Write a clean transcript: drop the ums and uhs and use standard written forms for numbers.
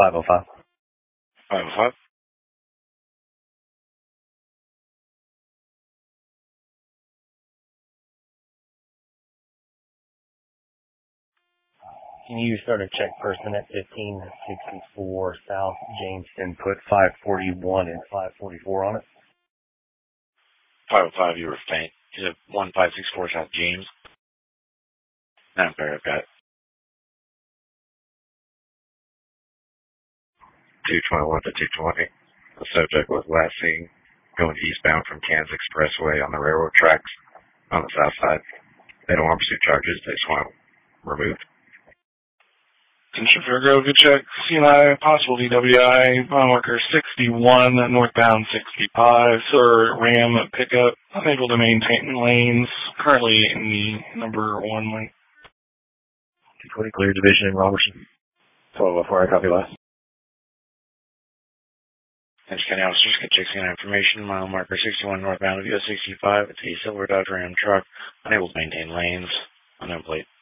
505. 505. Can you start a check person at 1564 South Jamestown? Put 541 and 544 on it. 505, you were faint. You said 1564 South James. Empire, I've got 221 to 220. The subject was last seen going eastbound from Kansas Expressway on the railroad tracks on the south side. They don't want pursuit charges. They just want them removed. Attention Fargo, good check. CNI, possible DWI, mile marker 61, northbound 65, sir, Ram pickup, unable to maintain lanes, currently in the number 1 lane. 220, clear division in Robertson. 1204, I copy last. Attention County officers, can check CNI information, mile marker 61, northbound of US 65, it's a silver Dodge Ram truck, unable to maintain lanes, unknown plate.